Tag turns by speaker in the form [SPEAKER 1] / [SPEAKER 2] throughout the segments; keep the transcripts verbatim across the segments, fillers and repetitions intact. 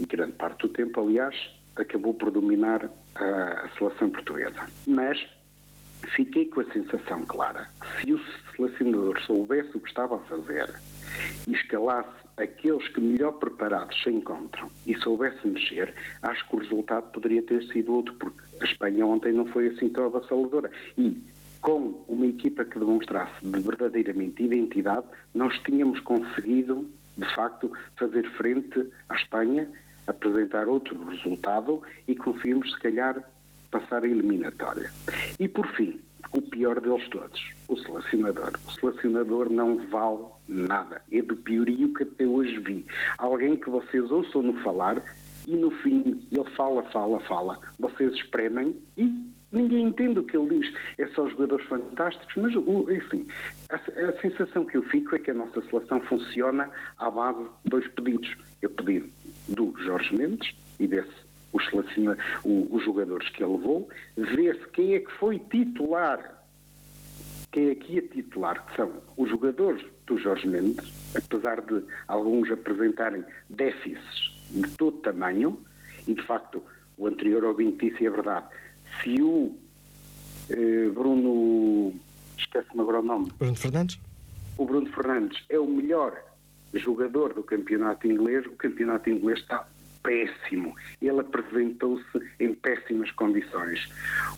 [SPEAKER 1] grande parte do tempo, aliás, acabou por dominar a, a seleção portuguesa. Mas fiquei com a sensação clara que se o selecionador soubesse o que estava a fazer e escalasse aqueles que melhor preparados se encontram e soubesse mexer, acho que o resultado poderia ter sido outro, porque a Espanha ontem não foi assim tão avassaladora. E com uma equipa que demonstrasse de verdadeiramente identidade, nós tínhamos conseguido, de facto, fazer frente à Espanha, apresentar outro resultado e conseguimos, se calhar, passar a eliminatória. E, por fim, o pior deles todos, o selecionador. O selecionador não vale nada. É do piorio que até hoje vi. Alguém que vocês ouçam-no falar e, no fim, ele fala, fala, fala. Vocês espremem e ninguém entende o que ele diz. É só jogadores fantásticos, mas, enfim, a, a sensação que eu fico é que a nossa seleção funciona à base de dois pedidos. Eu pedi do Jorge Mendes e desse os, o, os jogadores que ele levou, ver-se quem é que foi titular, quem é que ia titular, que são os jogadores do Jorge Mendes, apesar de alguns apresentarem déficits de todo tamanho, e de facto o anterior ouvinte disse, é verdade, se o eh, Bruno, esquece-me agora o nome,
[SPEAKER 2] Bruno Fernandes,
[SPEAKER 1] o Bruno Fernandes é o melhor jogador do campeonato inglês, o campeonato inglês está péssimo. Ele apresentou-se em péssimas condições.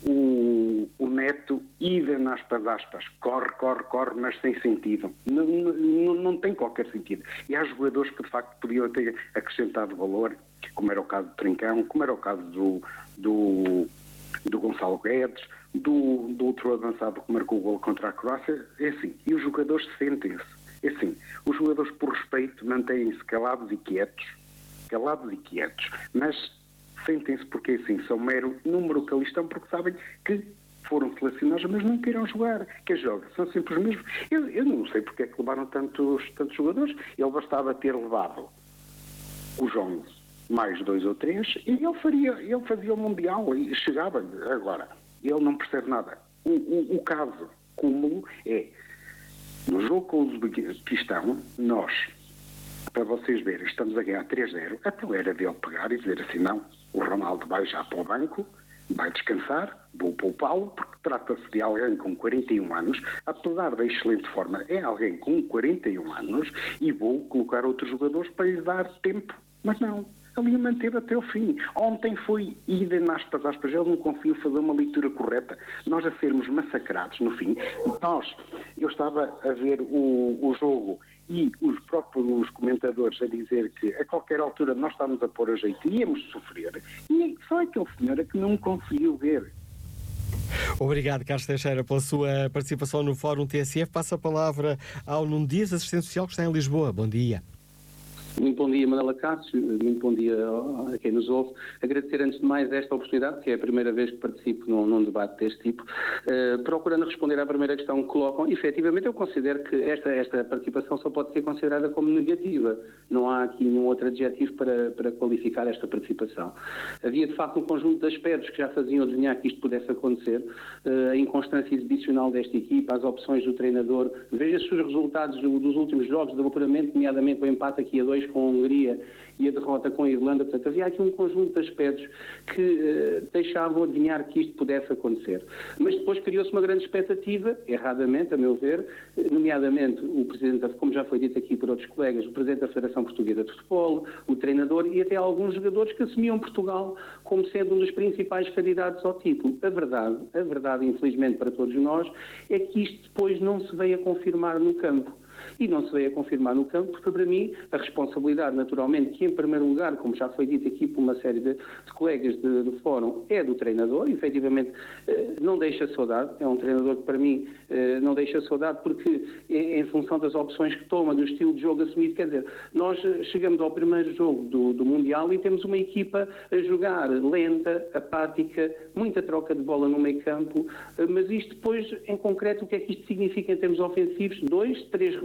[SPEAKER 1] O, o Neto, idem aspas, aspas, corre, corre, corre, mas sem sentido. Não, não, não tem qualquer sentido. E há jogadores que de facto podiam ter acrescentado valor, como era o caso do Trincão, como era o caso do, do, do Gonçalo Guedes, do, do outro avançado que marcou o golo contra a Croácia. É assim. E os jogadores sentem-se. É assim. Os jogadores, por respeito, mantêm-se calados e quietos, calados e quietos, mas sentem-se porque assim, são mero número que ali estão, porque sabem que foram selecionados, mas não queiram jogar, que jogam, são sempre os mesmos. Eu, eu não sei porque é que levaram tantos, tantos jogadores, ele bastava ter levado os onze, mais dois ou três, e ele, faria, ele fazia o Mundial e chegava. Agora, ele não percebe nada. O, o, o caso cúmulo é, no jogo com o Uzbequistão, nós, para vocês verem, estamos a ganhar três zero, a então era dele pegar e dizer assim, não, o Ronaldo vai já para o banco, vai descansar, vou poupá-lo, porque trata-se de alguém com quarenta e um anos, apesar da excelente forma, é alguém com quarenta e um anos, e vou colocar outros jogadores para lhes dar tempo. Mas não, ali manteve até o fim. Ontem foi, idem aspas, aspas, ele não conseguiu fazer uma leitura correta. Nós a sermos massacrados no fim. Nós, eu estava a ver o, o jogo e os próprios comentadores a dizer que a qualquer altura nós estávamos a pôr a jeito e íamos sofrer. E só aquele senhor é que não conseguiu ver.
[SPEAKER 2] Obrigado, Carlos Teixeira, pela sua participação no Fórum T S F. Passa a palavra ao Nuno Dias, assistente social que está em Lisboa. Bom dia.
[SPEAKER 3] Muito bom dia, Manuela Cássio, muito bom dia a quem nos ouve. Agradecer antes de mais esta oportunidade, que é a primeira vez que participo num, num debate deste tipo, uh, procurando responder à primeira questão que colocam. Efetivamente, eu considero que esta, esta participação só pode ser considerada como negativa. Não há aqui nenhum outro adjetivo para, para qualificar esta participação. Havia, de facto, um conjunto de aspectos que já faziam adivinhar que isto pudesse acontecer. Uh, a inconstância exibicional desta equipa, as opções do treinador. Veja-se os resultados do, dos últimos jogos de apuramento, nomeadamente o empate aqui a dois com a Hungria e a derrota com a Irlanda. Portanto, havia aqui um conjunto de aspectos que uh, deixavam adivinhar que isto pudesse acontecer. Mas depois criou-se uma grande expectativa, erradamente, a meu ver, nomeadamente o Presidente, como já foi dito aqui por outros colegas, o Presidente da Federação Portuguesa de Futebol, o treinador e até alguns jogadores que assumiam Portugal como sendo um dos principais candidatos ao título. A verdade, a verdade, infelizmente para todos nós, é que isto depois não se veio a confirmar no campo. E não se veio a confirmar no campo, porque para mim a responsabilidade, naturalmente, que em primeiro lugar, como já foi dito aqui por uma série de, de colegas de, do fórum, é do treinador. E, efetivamente, eh, não deixa saudade. É um treinador que para mim eh, não deixa saudade, porque em, em função das opções que toma, do estilo de jogo assumido, quer dizer, nós chegamos ao primeiro jogo do, do Mundial e temos uma equipa a jogar lenta, apática, muita troca de bola no meio campo, eh, mas isto depois, em concreto, o que é que isto significa em termos ofensivos? Dois, três remates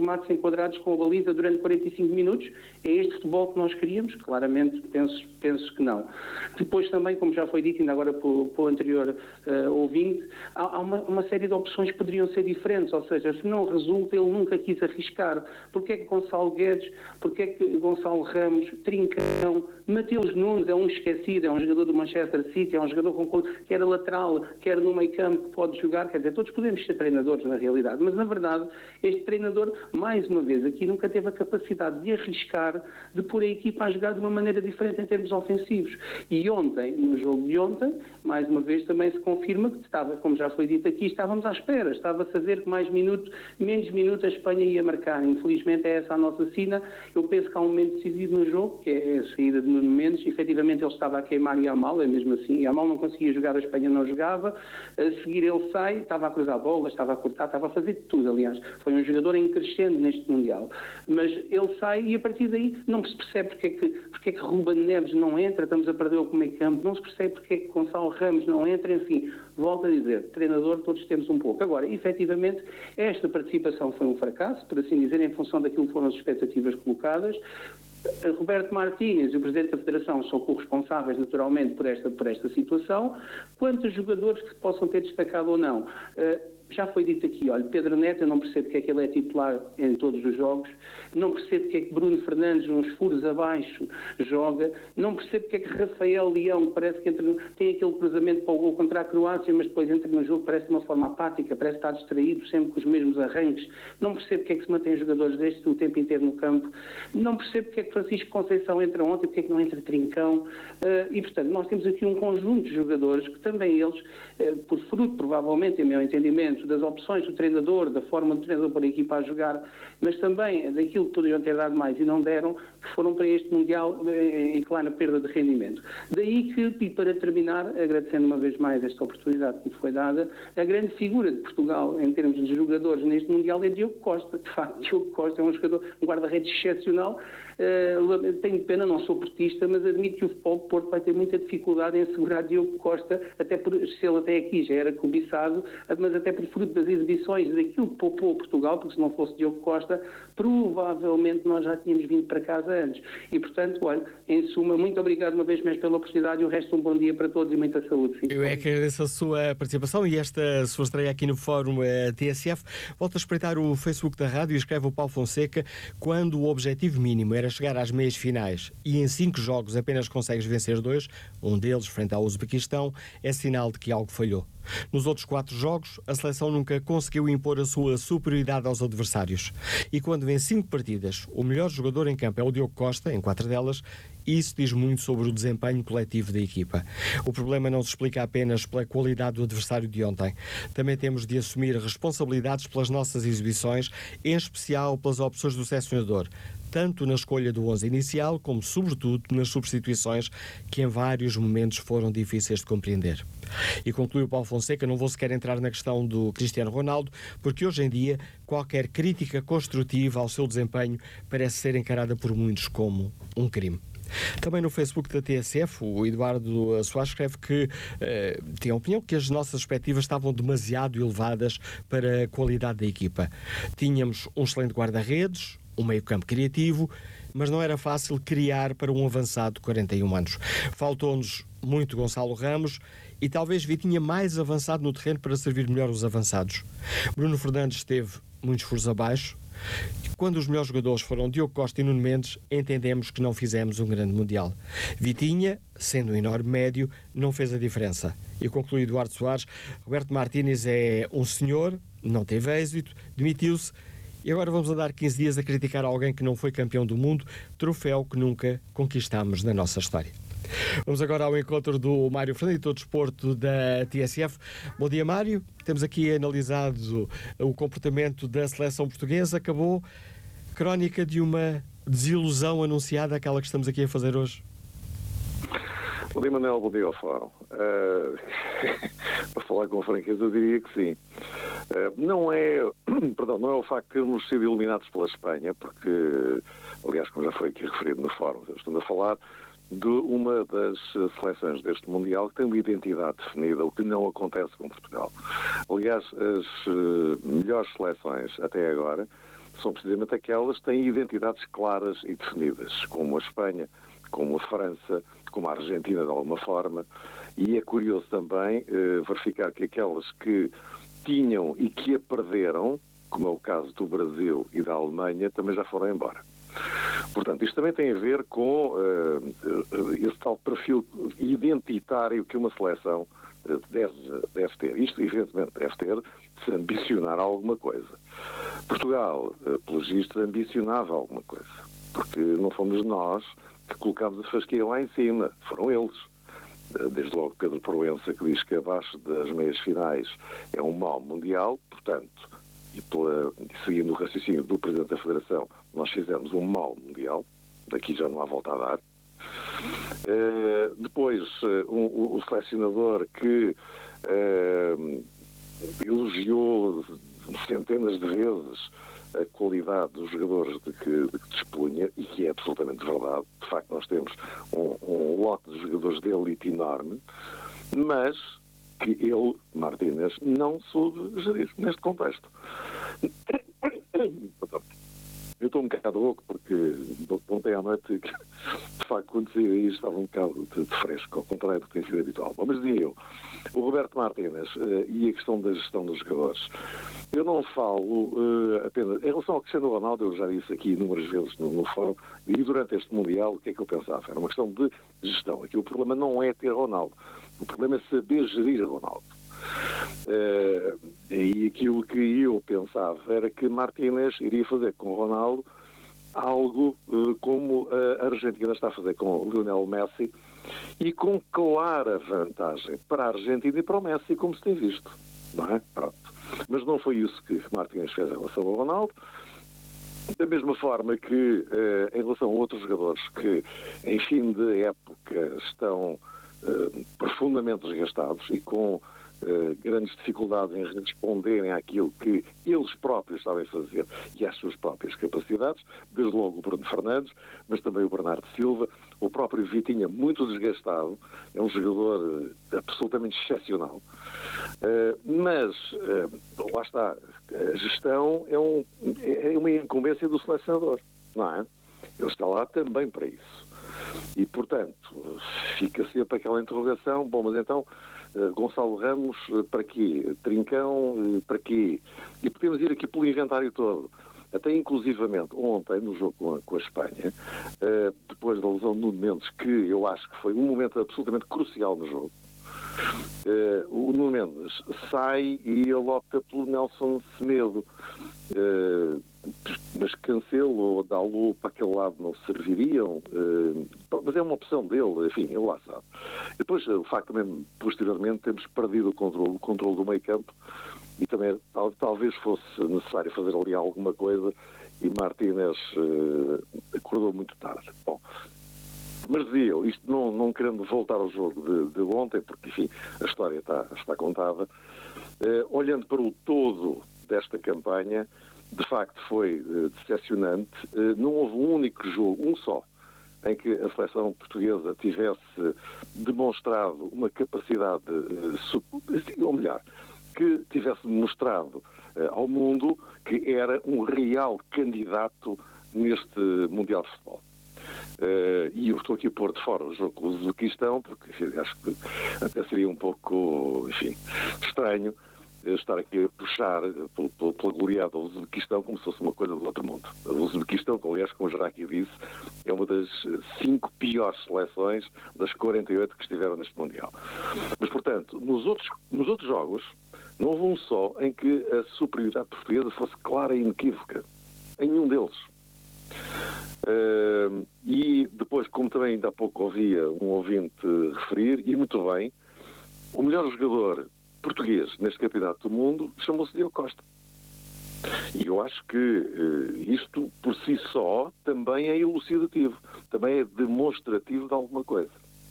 [SPEAKER 3] remates enquadrados com a baliza durante quarenta e cinco minutos. É este futebol que nós queríamos? Claramente, penso, penso que não. Depois também, como já foi dito ainda agora pelo, pelo anterior uh, ouvinte, há, há uma, uma série de opções que poderiam ser diferentes, ou seja, se não resulta, ele nunca quis arriscar. Porquê é que Gonçalo Guedes, porquê é que Gonçalo Ramos, Trincão, Mateus Nunes é um esquecido, é um jogador do Manchester City, é um jogador com quer lateral, quer no meio campo, pode jogar, quer dizer, todos podemos ser treinadores na realidade, mas na verdade este treinador, mais uma vez, aqui nunca teve a capacidade de arriscar, de pôr a equipa a jogar de uma maneira diferente em termos ofensivos. E ontem, no jogo de ontem, mais uma vez também se confirma que estava, como já foi dito aqui, estávamos à espera, estava-se a ver que mais minutos, menos minutos a Espanha ia marcar. Infelizmente é essa a nossa sina. Eu penso que há um momento decisivo no jogo, que é a saída de Nuno Mendes. Efetivamente ele estava a queimar Yamal, é mesmo assim. Yamal não conseguia jogar, a Espanha não jogava. A seguir ele sai, estava a cruzar bolas, estava a cortar, estava a fazer tudo, aliás. Foi um jogador em crescendo neste Mundial. Mas ele sai e a partir daí não se percebe porque é que, porque é que Ruben Neves não entra, estamos a perder o meio campo, não se percebe porque é que Gonçalo Ramos não entra, enfim, volto a dizer, treinador todos temos um pouco. Agora, efetivamente, esta participação foi um fracasso, por assim dizer, em função daquilo que foram as expectativas colocadas. Roberto Martínez e o Presidente da Federação são corresponsáveis naturalmente por esta, por esta situação. Quantos jogadores que possam ter destacado ou não? Uh, já foi dito aqui, olha, Pedro Neto, eu não percebo porque é que ele é titular em todos os jogos, não percebo porque é que Bruno Fernandes, uns furos abaixo, joga, não percebo porque é que Rafael Leão parece que entra, tem aquele cruzamento para o gol contra a Croácia, mas depois entra no jogo, parece de uma forma apática, parece estar distraído, sempre com os mesmos arranques, não percebo porque é que se mantém jogadores destes o tempo inteiro no campo, não percebo porque é que Francisco Conceição entra ontem, porque é que não entra Trincão, uh, e portanto nós temos aqui um conjunto de jogadores que também eles, uh, por fruto provavelmente, em meu entendimento, das opções do treinador, da forma do treinador para a equipa a jogar, mas também daquilo que poderiam ter dado mais e não deram, que foram para este Mundial em clara perda de rendimento. Daí que, e para terminar, agradecendo uma vez mais esta oportunidade que me foi dada, a grande figura de Portugal em termos de jogadores neste Mundial é Diogo Costa. De facto, Diogo Costa é um jogador, um guarda-redes excepcional. Uh, tenho pena, não sou portista, mas admito que o Futebol de Porto vai ter muita dificuldade em assegurar Diogo Costa, até por, se ele até aqui já era cobiçado, mas até por fruto das exibições daquilo que poupou Portugal, porque se não fosse Diogo Costa, provavelmente nós já tínhamos vindo para casa antes. E, portanto, olha, em suma, muito obrigado uma vez mais pela oportunidade e o resto um bom dia para todos e muita saúde. Sim.
[SPEAKER 2] Eu é que agradeço a sua participação e esta sua estreia aqui no Fórum uh, T S F. Volto a espreitar o Facebook da rádio e escreve o Paulo Fonseca: quando o objetivo mínimo era chegar às meias finais e em cinco jogos apenas consegues vencer dois, um deles frente ao Uzbequistão, é sinal de que algo falhou. Nos outros quatro jogos, a seleção nunca conseguiu impor a sua superioridade aos adversários. E quando em cinco partidas o melhor jogador em campo é o Diogo Costa, em quatro delas, isso diz muito sobre o desempenho coletivo da equipa. O problema não se explica apenas pela qualidade do adversário de ontem. Também temos de assumir responsabilidades pelas nossas exibições, em especial pelas opções do selecionador, tanto na escolha do onze inicial, como, sobretudo, nas substituições, que em vários momentos foram difíceis de compreender. E conclui o Paulo Fonseca: não vou sequer entrar na questão do Cristiano Ronaldo, porque hoje em dia qualquer crítica construtiva ao seu desempenho parece ser encarada por muitos como um crime. Também no Facebook da T S F, o Eduardo Soares escreve que eh, tem a opinião que as nossas expectativas estavam demasiado elevadas para a qualidade da equipa. Tínhamos um excelente guarda-redes, um meio-campo criativo, mas não era fácil criar para um avançado de quarenta e um anos. Faltou-nos muito Gonçalo Ramos e talvez Vitinha mais avançado no terreno para servir melhor os avançados. Bruno Fernandes teve muitos furos abaixo. Quando os melhores jogadores foram Diogo Costa e Nuno Mendes, entendemos que não fizemos um grande Mundial. Vitinha, sendo um enorme médio, não fez a diferença. E conclui Eduardo Soares: Roberto Martínez é um senhor, não teve êxito, demitiu-se, e agora vamos andar quinze dias a criticar alguém que não foi campeão do mundo, troféu que nunca conquistámos na nossa história. Vamos agora ao encontro do Mário Fernandes, editor de desporto da T S F. Bom dia, Mário. Temos aqui analisado o comportamento da seleção portuguesa. Acabou crónica de uma desilusão anunciada, aquela que estamos aqui a fazer hoje.
[SPEAKER 4] Bom dia, Manuel. Bom dia ao Fórum. Uh, para falar com franqueza, eu diria que sim. Uh, não é, perdão, não é o facto de termos sido eliminados pela Espanha, porque, aliás, como já foi aqui referido no Fórum, estamos a falar de uma das seleções deste Mundial que tem uma identidade definida, o que não acontece com Portugal. Aliás, as uh, melhores seleções até agora são precisamente aquelas que têm identidades claras e definidas, como a Espanha, como a França, como a Argentina de alguma forma, e é curioso também eh, verificar que aquelas que tinham e que a perderam, como é o caso do Brasil e da Alemanha, também já foram embora. Portanto, isto também tem a ver com uh, esse tal perfil identitário que uma seleção uh, deve, deve ter. Isto, evidentemente, deve ter de se ambicionar alguma coisa. Portugal, uh, pelos vistos, ambicionava alguma coisa. Porque não fomos nós que colocámos a fasquia lá em cima, foram eles. Uh, desde logo Pedro Proença, que diz que abaixo das meias finais é um mal mundial, portanto, e pela, seguindo o raciocínio do Presidente da Federação, nós fizemos um mal mundial, daqui já não há volta a dar. Uh, depois, uh, um, o selecionador que uh, elogiou centenas de vezes a qualidade dos jogadores de que, de que dispunha, e que é absolutamente verdade. De facto, nós temos um, um lote de jogadores de elite enorme, mas que ele, Martínez, não soube gerir neste contexto. Eu estou um bocado louco porque ontem à noite, de facto, quando saí aí estava um bocado de, de fresco, ao contrário do que tem sido habitual. Bom, mas dizia eu, o Roberto Martínez uh, e a questão da gestão dos jogadores. Eu não falo uh, apenas... Em relação ao Cristiano Ronaldo, eu já disse aqui inúmeras vezes no, no fórum, e durante este Mundial, o que é que eu pensava? Era uma questão de gestão. Aqui o problema não é ter Ronaldo. O problema é saber gerir Ronaldo. Uh, e aquilo que eu pensava era que Martínez iria fazer com Ronaldo algo uh, como a Argentina está a fazer com o Lionel Messi, e com clara vantagem para a Argentina e para o Messi, como se tem visto. Não é? Pronto. Mas não foi isso que Martínez fez em relação ao Ronaldo. Da mesma forma que uh, em relação a outros jogadores que em fim de época estão uh, profundamente desgastados e com Uh, grandes dificuldades em responderem àquilo que eles próprios sabem fazer e às suas próprias capacidades, desde logo o Bruno Fernandes, mas também o Bernardo Silva, o próprio Vitinha, muito desgastado, é um jogador uh, absolutamente excepcional. Uh, mas, uh, lá está, a gestão é, um, é uma incumbência do selecionador, não é? Ele está lá também para isso. E, portanto, fica sempre aquela interrogação, bom, mas então Uh, Gonçalo Ramos, uh, para quê? Trincão, uh, para quê? E podemos ir aqui pelo inventário todo. Até inclusivamente ontem, no jogo com a, com a Espanha, uh, depois da lesão de Nuno Mendes, que eu acho que foi um momento absolutamente crucial no jogo, uh, o Nuno Mendes sai e ele opta pelo Nelson Semedo. Uh, mas Cancelo ou Dalot para aquele lado não serviriam, uh, mas é uma opção dele, enfim, ele lá sabe. Depois, o facto também, posteriormente, temos perdido o controle, o controle do meio campo, e também tal, talvez fosse necessário fazer ali alguma coisa, e Martínez uh, acordou muito tarde. Bom, mas dizia eu, isto não, não querendo voltar ao jogo de, de ontem, porque, enfim, a história está, está contada, uh, olhando para o todo desta campanha, de facto foi uh, decepcionante. Uh, não houve um único jogo, um só, em que a seleção portuguesa tivesse demonstrado uma capacidade, uh, ou melhor, que tivesse mostrado uh, ao mundo que era um real candidato neste Mundial de Futebol. Uh, e eu estou aqui a pôr de fora o jogo com o Uzbequistão, porque enfim, acho que até seria um pouco, enfim, estranho estar aqui a puxar pela, pela goleada do Uzbequistão como se fosse uma coisa do outro mundo. O Uzbequistão, aliás, como já aqui disse, é uma das cinco piores seleções das quarenta e oito que estiveram neste Mundial. Mas, portanto, nos outros, nos outros jogos, não houve um só em que a superioridade portuguesa fosse clara e inequívoca. Em nenhum deles. Uh, e depois, como também ainda há pouco ouvia um ouvinte referir, e muito bem, o melhor jogador português neste campeonato do mundo chamou-se Diogo Costa. E eu acho que uh, isto por si só também é elucidativo, também é demonstrativo de alguma coisa.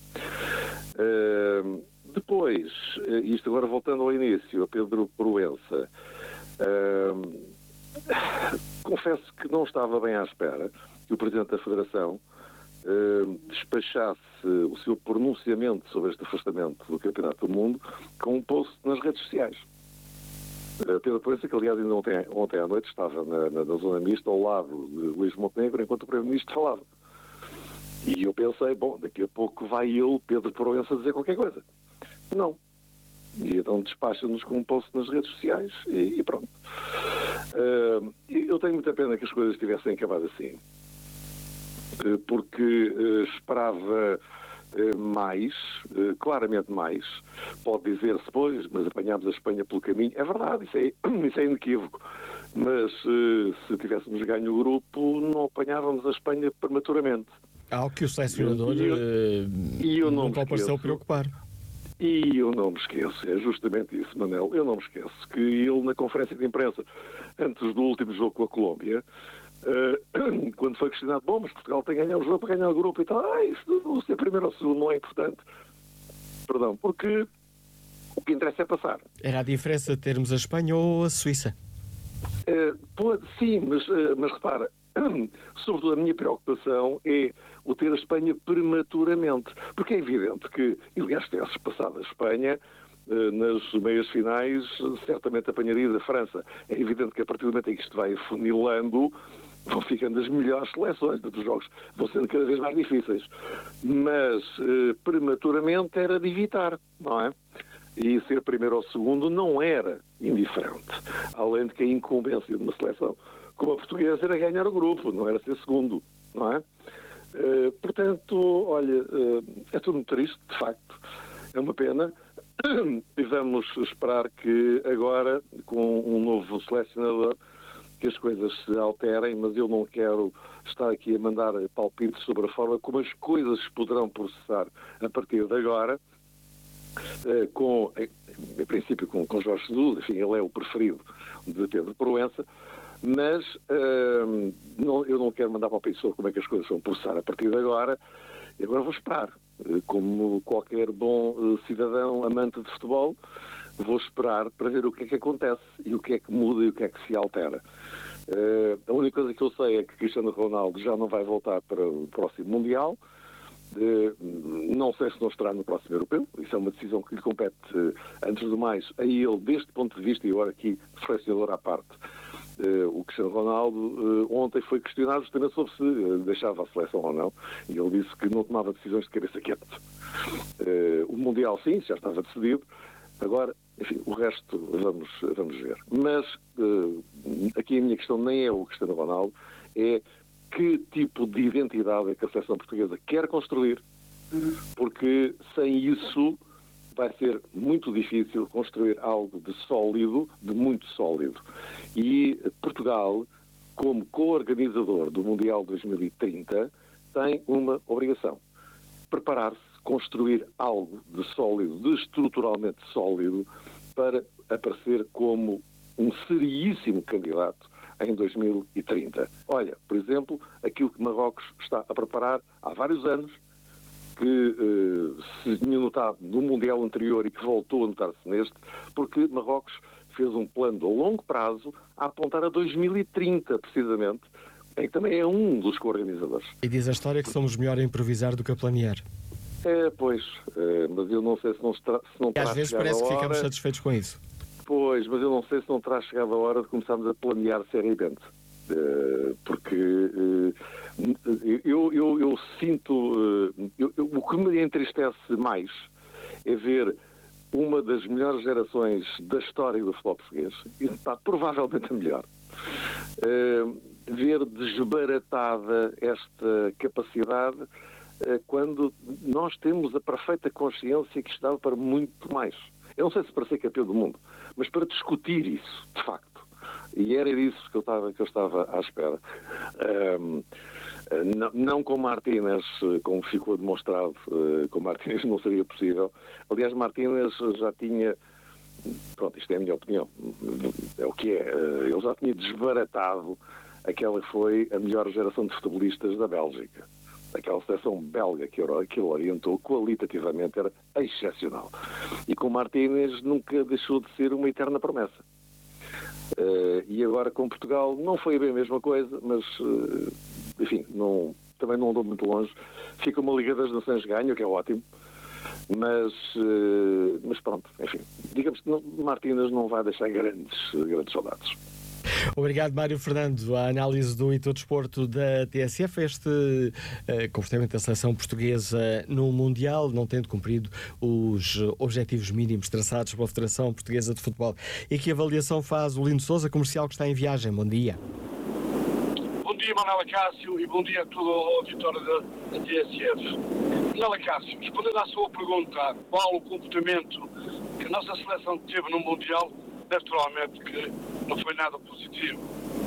[SPEAKER 4] Uh, depois, uh, isto agora voltando ao início, a Pedro Proença, uh, confesso que não estava bem à espera que o Presidente da Federação Uh, despachasse o seu pronunciamento sobre este afastamento do Campeonato do Mundo com um post nas redes sociais. Pedro Proença, que aliás ainda ontem, ontem à noite estava na, na, na zona mista ao lado de Luís Montenegro, enquanto o Primeiro-Ministro falava. E eu pensei, bom, daqui a pouco vai ele, Pedro Proença, dizer qualquer coisa. Não. E então despacha-nos com um post nas redes sociais e, e pronto. Uh, eu tenho muita pena que as coisas tivessem acabado assim. Uh, porque uh, esperava uh, mais, uh, claramente mais. Pode dizer-se, pois, mas apanhámos a Espanha pelo caminho. É verdade, isso é, isso é inequívoco. Mas uh, se tivéssemos ganho o grupo, não apanhávamos a Espanha prematuramente.
[SPEAKER 2] Algo que o selecionador
[SPEAKER 4] e eu, e eu não
[SPEAKER 2] nunca pareceu preocupar.
[SPEAKER 4] E eu não me esqueço, é justamente isso, Manel, eu não me esqueço que ele, na conferência de imprensa, antes do último jogo com a Colômbia, uh, quando foi questionado, bom, mas Portugal tem que ganhar o jogo para ganhar o grupo e tal, ah, isso não ser primeiro ou segundo não é importante. Perdão, porque o que interessa é passar.
[SPEAKER 2] Era a diferença de termos a Espanha ou a Suíça?
[SPEAKER 4] Uh, pô, sim, mas, uh, mas repara, sobretudo a minha preocupação é o ter a Espanha prematuramente, porque é evidente que, e aliás, tivesse passado a Espanha nas meias finais, certamente apanharia da França. É evidente que a partir do momento em que isto vai afunilando, vão ficando as melhores seleções dos jogos, vão sendo cada vez mais difíceis. Mas prematuramente era de evitar, não é? E ser primeiro ou segundo não era indiferente, além de que a incumbência de uma seleção como a portuguesa era ganhar o grupo, não era ser segundo, não é? Uh, portanto, olha, uh, é tudo muito triste, de facto, é uma pena, e vamos esperar que agora, com um novo selecionador, que as coisas se alterem, mas eu não quero estar aqui a mandar palpites sobre a forma como as coisas poderão processar a partir de agora, uh, com, em princípio, com, com Jorge Jesus, enfim, ele é o preferido de Pedro Proença, mas uh, não, eu não quero mandar para a pessoa como é que as coisas vão processar a partir de agora. E agora vou esperar. Como qualquer bom uh, cidadão amante de futebol, vou esperar para ver o que é que acontece e o que é que muda e o que é que se altera. Uh, a única coisa que eu sei é que Cristiano Ronaldo já não vai voltar para o próximo Mundial. Uh, não sei se não estará no próximo Europeu. Isso é uma decisão que lhe compete, uh, antes do mais, a ele, deste ponto de vista, e agora aqui, reflexionador à parte. Uh, o Cristiano Ronaldo uh, ontem foi questionado justamente sobre se uh, deixava a seleção ou não, e ele disse que não tomava decisões de cabeça quieta. Uh, o Mundial, sim, já estava decidido. Agora, enfim, o resto vamos, vamos ver. Mas uh, aqui a minha questão nem é o Cristiano Ronaldo, é que tipo de identidade é que a seleção portuguesa quer construir, porque sem isso vai ser muito difícil construir algo de sólido, de muito sólido. E Portugal, como co-organizador do Mundial dois mil e trinta, tem uma obrigação: preparar-se, construir algo de sólido, de estruturalmente sólido, para aparecer como um seriíssimo candidato em dois mil e trinta. Olha, por exemplo, aquilo que Marrocos está a preparar há vários anos, que uh, se tinha notado no Mundial anterior e que voltou a notar-se neste, porque Marrocos fez um plano de longo prazo a apontar a dois mil e trinta, precisamente, em que também é um dos co-organizadores.
[SPEAKER 2] E diz a história que somos melhor a improvisar do que a planear.
[SPEAKER 4] É, pois, é, mas eu não sei se não, estra- se não
[SPEAKER 2] e
[SPEAKER 4] terá
[SPEAKER 2] às vezes
[SPEAKER 4] chegado
[SPEAKER 2] parece
[SPEAKER 4] a
[SPEAKER 2] que
[SPEAKER 4] hora...
[SPEAKER 2] ficamos satisfeitos com isso.
[SPEAKER 4] Pois, mas eu não sei se não terá chegado a hora de começarmos a planear seriamente. Uh, porque uh, eu, eu, eu sinto uh, eu, eu, o que me entristece mais é ver uma das melhores gerações da história do futebol português, e está provavelmente a melhor, uh, ver desbaratada esta capacidade uh, quando nós temos a perfeita consciência que estava para muito mais. Eu não sei se para ser campeão do mundo, mas para discutir isso, de facto. E era disso que eu estava, que eu estava à espera. Um, não, não com Martínez, como ficou demonstrado, uh, com Martínez não seria possível. Aliás, Martínez já tinha, pronto, isto é a minha opinião, é o que é, uh, ele já tinha desbaratado aquela que foi a melhor geração de futebolistas da Bélgica. Aquela seleção belga que ele orientou, qualitativamente era excepcional. E com Martínez nunca deixou de ser uma eterna promessa. Uh, e agora com Portugal não foi bem a mesma coisa, mas uh, enfim, não, também não andou muito longe. Fica uma Liga das Nações ganho, que é ótimo, Mas, uh, mas pronto, enfim, digamos que não, Martínez não vai deixar grandes, grandes saudades.
[SPEAKER 2] Obrigado, Mário Fernando. A análise do Ito Desporto da T S F, este uh, comportamento da seleção portuguesa no Mundial, não tendo cumprido os objetivos mínimos traçados pela Federação Portuguesa de Futebol. E que avaliação faz o Lindo Sousa, comercial que está em viagem? Bom dia.
[SPEAKER 5] Bom dia, Manuela Cássio, e bom dia a todo o auditório da, da T S F. Manuela Cássio, respondendo à sua pergunta, qual o comportamento que a nossa seleção teve no Mundial, naturalmente que não foi nada positivo.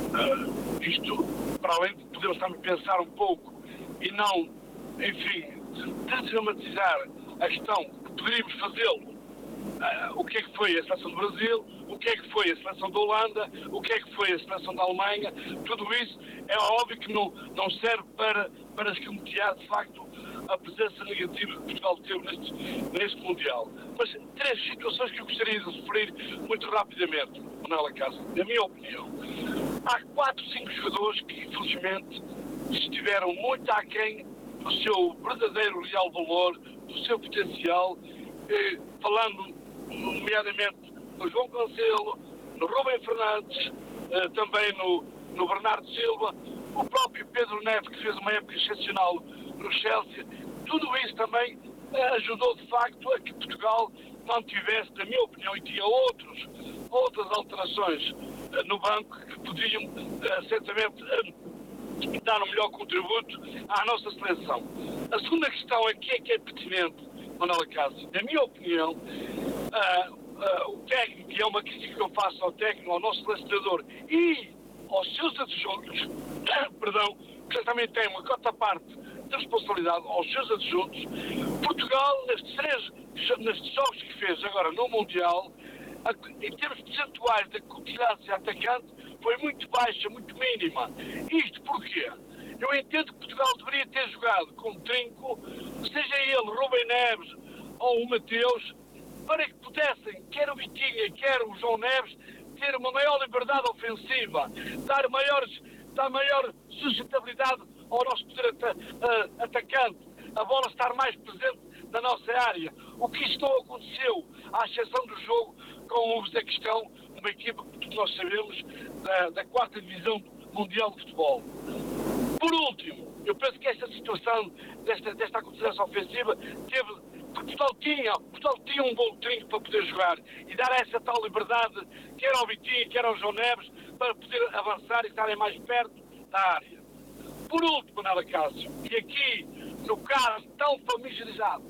[SPEAKER 5] Uh, isto, para além de podermos também pensar um pouco e não, enfim, desdramatizar a questão que poderíamos fazê-lo. Uh, o que é que foi a seleção do Brasil, o que é que foi a seleção da Holanda, o que é que foi a seleção da Alemanha, tudo isso é óbvio que não, não serve para, para escamotear, de facto, a presença negativa que Portugal teve neste, neste Mundial. Mas três situações que eu gostaria de referir muito rapidamente, Manuela Cássio, na minha opinião. Há quatro, cinco jogadores que, infelizmente, estiveram muito aquém do seu verdadeiro real valor, do seu potencial, eh, falando nomeadamente no João Cancelo, no Rubem Fernandes, eh, também no, no Bernardo Silva, o próprio Pedro Neto, que fez uma época excepcional no Chelsea. Tudo isso também eh, ajudou de facto a que Portugal não tivesse, na minha opinião, e tinha outros, outras alterações eh, no banco que podiam eh, certamente eh, dar um melhor contributo à nossa seleção. A segunda questão é que é que é pertinente, Manuela Cássio. Na minha opinião, uh, uh, o técnico, e é uma crítica que eu faço ao técnico, ao nosso selecionador e aos seus adjuntos, perdão, que também tem uma cota parte de responsabilidade aos seus adjuntos, Portugal, nestes três nestes jogos que fez agora no Mundial, a, em termos percentuais da quantidade atacante, foi muito baixa, muito mínima. Isto porquê? Eu entendo que Portugal deveria ter jogado com Trinco, seja ele Rubem Neves ou o Mateus, para que pudessem, quer o Vitinha, quer o João Neves, ter uma maior liberdade ofensiva, dar, maiores, dar maior sustentabilidade ao nosso poder at uh, atacante, a bola estar mais presente na nossa área. O que isto não aconteceu, à exceção do jogo com o Uzbequistão, uma equipa que nós sabemos da, da quarta divisão mundial de futebol. Por último, eu penso que esta situação, desta, desta acontecimento ofensiva, teve, Portugal tinha, Portugal tinha um bom trinco para poder jogar e dar essa tal liberdade, quer ao Vitinho, quer ao João Neves, para poder avançar e estarem mais perto da área. Por último, Manuela Cássio, e aqui, no caso tão familiarizado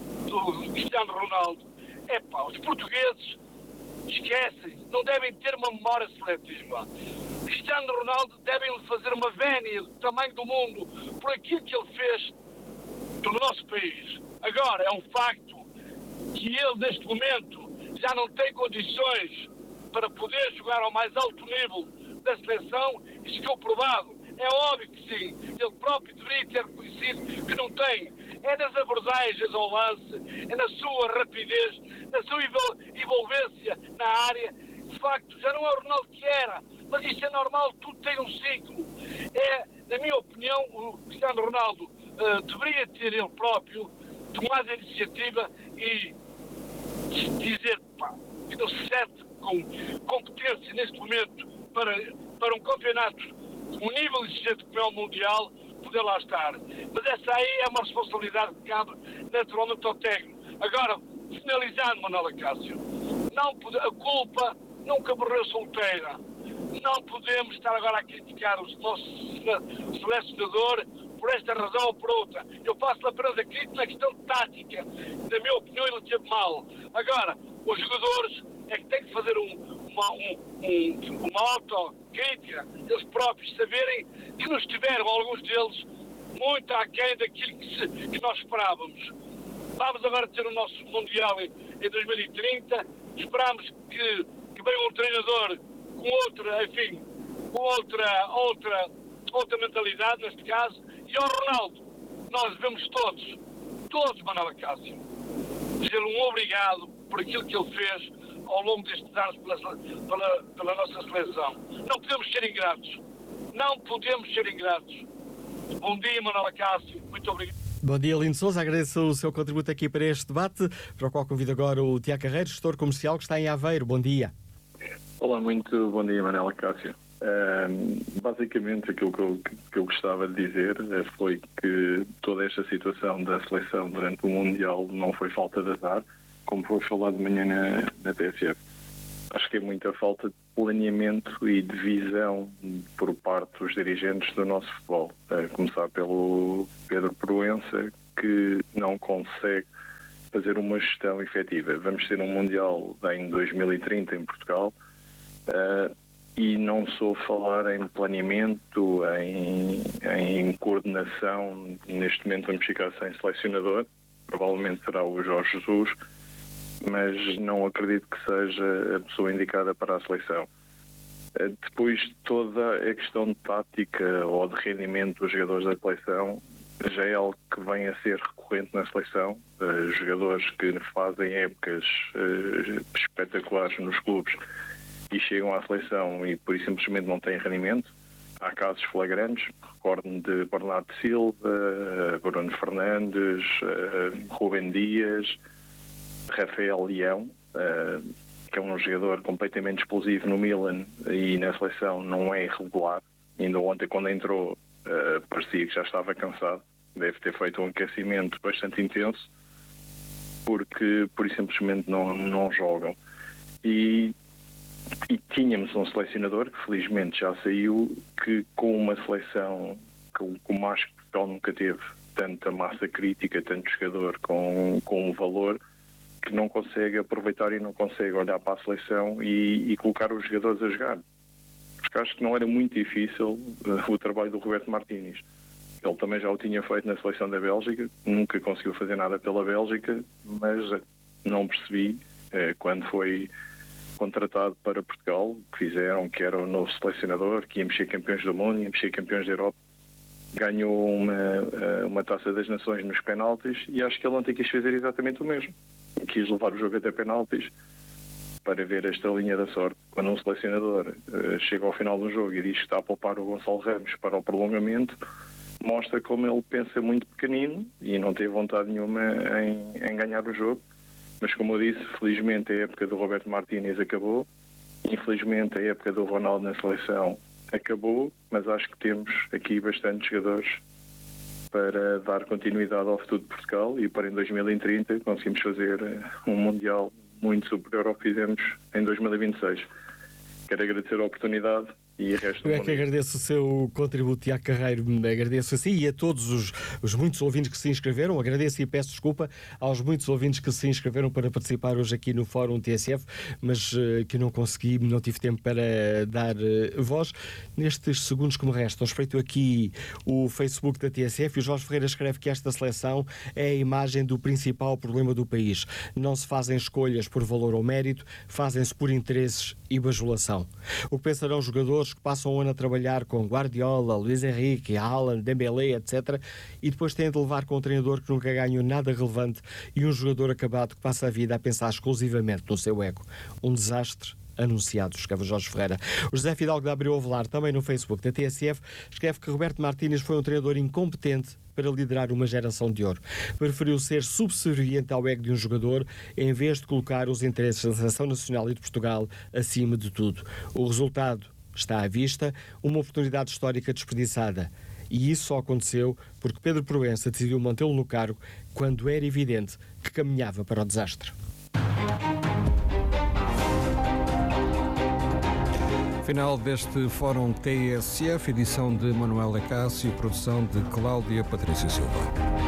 [SPEAKER 5] do Cristiano Ronaldo, é pá, os portugueses esquecem, não devem ter uma memória seletiva. Cristiano Ronaldo devem fazer uma vénia do tamanho do mundo por aquilo que ele fez pelo nosso país. Agora, é um facto que ele, neste momento, já não tem condições para poder jogar ao mais alto nível da seleção. Isso ficou provado. É óbvio que sim. Ele próprio deveria ter reconhecido que não tem. É nas abordagens ao lance, é na sua rapidez, na sua envolvência na área. De facto, já não é o Ronaldo que era. Mas isso é normal, tudo tem um ciclo. É, na minha opinião, o Cristiano Ronaldo uh, deveria ter ele próprio tomado a iniciativa e dizer, pá, que não se sente com competência neste momento para, para um campeonato de um nível exigente como é o Mundial, poder lá estar. Mas essa aí é uma responsabilidade que cabe naturalmente ao técnico. Agora, finalizando, Manuela Cássio, não pode, a culpa nunca morreu solteira. Não podemos estar agora a criticar o nosso selecionador por esta razão ou por outra. Eu faço apenas a crítica na questão tática. Na minha opinião, ele teve mal. Agora, os jogadores é que têm que fazer um, uma, um, um, uma autocrítica, eles próprios saberem que não estiveram, alguns deles, muito aquém daquilo que, se, que nós esperávamos. Vamos agora ter o nosso Mundial em, em dois mil e trinta. Esperamos que, que venha um treinador com outra, enfim, com outra, outra, outra mentalidade, neste caso, e ao Ronaldo, nós devemos todos, todos, Manuela Cássio, dizer um obrigado por aquilo que ele fez ao longo destes anos pela, pela, pela nossa seleção. Não podemos ser ingratos, não podemos ser ingratos. Bom dia, Manuela Cássio, muito obrigado.
[SPEAKER 2] Bom dia, Lino Sousa. Agradeço o seu contributo aqui para este debate, para o qual convido agora o Tiago Carreiro, gestor comercial que está em Aveiro. Bom dia.
[SPEAKER 6] Olá, muito bom dia, Manela Cássio. Uh, basicamente, aquilo que eu, que eu gostava de dizer foi que toda esta situação da seleção durante o Mundial não foi falta de azar, como foi falado de manhã na, na T S F. Acho que é muita falta de planeamento e de visão por parte dos dirigentes do nosso futebol. A começar pelo Pedro Proença, que não consegue fazer uma gestão efetiva. Vamos ter um Mundial em dois mil e trinta em Portugal uh, e não sou falar em planeamento, em, em coordenação. Neste momento vamos ficar sem selecionador. Provavelmente será o Jorge Jesus, mas não acredito que seja a pessoa indicada para a seleção. Depois, toda a questão de tática ou de rendimento dos jogadores da seleção já é algo que vem a ser recorrente na seleção. Uh, jogadores que fazem épocas uh, espetaculares nos clubes e chegam à seleção e por isso simplesmente não têm rendimento. Há casos flagrantes, recordo-me de Bernardo Silva, uh, Bruno Fernandes, uh, Rubem Dias, Rafael Leão, uh, que é um jogador completamente explosivo no Milan e na seleção não é irregular. Ainda ontem, quando entrou, uh, parecia que já estava cansado. Deve ter feito um aquecimento bastante intenso, porque por isso simplesmente não, não jogam. E, e tínhamos um selecionador, que felizmente já saiu, que com uma seleção, com, com mais que Portugal nunca teve, tanta massa crítica, tanto jogador com, com um valor, que não consegue aproveitar e não consegue olhar para a seleção e, e colocar os jogadores a jogar. Porque acho que não era muito difícil uh, o trabalho do Roberto Martínez. Ele também já o tinha feito na seleção da Bélgica, nunca conseguiu fazer nada pela Bélgica, mas não percebi uh, quando foi contratado para Portugal, que fizeram que era o novo selecionador, que ia mexer campeões do mundo, ia mexer campeões da Europa. Ganhou uma, uh, uma taça das nações nos penaltis e acho que ele ontem quis fazer exatamente o mesmo. Quis levar o jogo até penaltis para ver esta linha da sorte. Quando um selecionador uh, chega ao final do jogo e diz que está a poupar o Gonçalo Ramos para o prolongamento, mostra como ele pensa muito pequenino e não tem vontade nenhuma em, em ganhar o jogo. Mas como eu disse, felizmente a época do Roberto Martínez acabou, infelizmente a época do Ronaldo na seleção acabou, mas acho que temos aqui bastantes jogadores para dar continuidade ao futuro de Portugal e para em dois mil e trinta conseguimos fazer um Mundial muito superior ao que fizemos em dois mil e vinte e seis. Quero agradecer a oportunidade e o resto
[SPEAKER 2] Eu é que agradeço o seu contributo, Tiago Carreiro, agradeço a si e a todos os, os muitos ouvintes que se inscreveram, agradeço e peço desculpa aos muitos ouvintes que se inscreveram para participar hoje aqui no Fórum T S F, mas uh, que não consegui, não tive tempo para dar uh, voz. Nestes segundos que me restam, espreito aqui o Facebook da T S F e o Jorge Ferreira escreve que esta seleção é a imagem do principal problema do país. Não se fazem escolhas por valor ou mérito, fazem-se por interesses e bajulação. O que pensarão jogadores que passam um ano a trabalhar com Guardiola, Luís Henrique, Haaland, Dembélé, etcétera, e depois têm de levar com um treinador que nunca ganhou nada relevante e um jogador acabado que passa a vida a pensar exclusivamente no seu ego. Um desastre anunciado, escreve Jorge Ferreira. O José Fidalgo da Abreu Avelar, também no Facebook da T S F, escreve que Roberto Martínez foi um treinador incompetente para liderar uma geração de ouro. Preferiu ser subserviente ao ego de um jogador em vez de colocar os interesses da Seleção Nacional e de Portugal acima de tudo. O resultado está à vista, uma oportunidade histórica desperdiçada. E isso só aconteceu porque Pedro Proença decidiu mantê-lo no cargo quando era evidente que caminhava para o desastre.
[SPEAKER 7] Final deste Fórum T S F, edição de Manuela Cássio, produção de Cláudia Patrícia Silva.